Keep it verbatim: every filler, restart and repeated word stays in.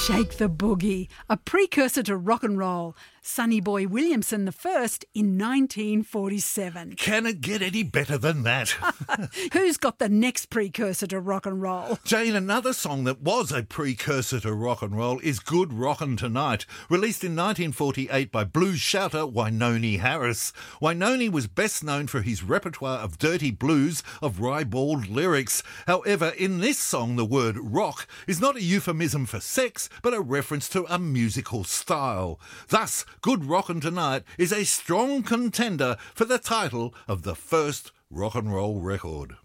Shake the Boogie, a precursor to rock and roll. Sonny Boy Williamson the first in nineteen forty-seven. Can it get any better than that? Who's got the next precursor to rock and roll? Jane, another song that was a precursor to rock and roll is Good Rockin' Tonight, released in nineteen forty-eight by blues shouter Wynonie Harris. Wynonie was best known for his repertoire of dirty blues of ribald lyrics. However, in this song, the word rock is not a euphemism for sex, but a reference to a musical style. Thus, Good Rockin' Tonight is a strong contender for the title of the first rock and roll record.